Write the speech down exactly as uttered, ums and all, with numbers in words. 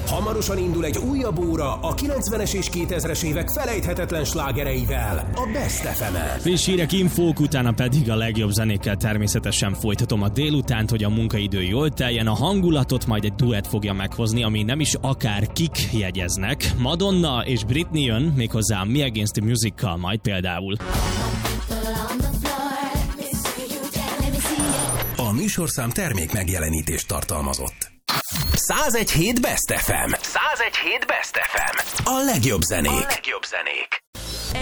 Hamarosan indul egy újabb óra a kilencvenes és kétezres évek felejthetetlen slágereivel, a Best ef emen. Friss hírek, infók, utána pedig a legjobb zenékkel természetesen folytatom a délutánt, hogy a munkaidő jól teljen. A hangulatot majd egy duett fogja meghozni, ami nem is akár kik jegyeznek. Madonna és Britney jön, méghozzá Me Against the Music-kal majd például. A műsorszám termék megjelenítést tartalmazott. százegy hét Best ef em. százegy hét Best ef em. A legjobb zenék. A legjobb zenék.